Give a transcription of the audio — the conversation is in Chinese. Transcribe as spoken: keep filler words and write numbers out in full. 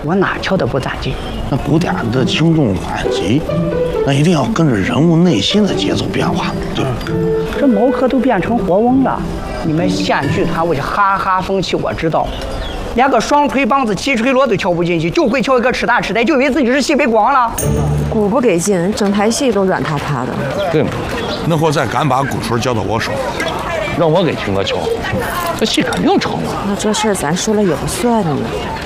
我哪瞧得不咋地？ 那古典的轻重缓急，那一定要跟着人物内心的节奏变化，对吧？ 这毛可都变成活翁了，你们县剧团我就哈哈风气，我知道。连个双腿膀子、齐锤锣都瞧不进去，就会瞧一个吃大吃呆，就以为自己是西北光了。 鼓不给劲，整台戏都软塌塌的。 对吗？那会儿再敢把鼓槌交到我手，让我给听个瞧，这戏肯定成了。 那这事儿咱说了也不算呢。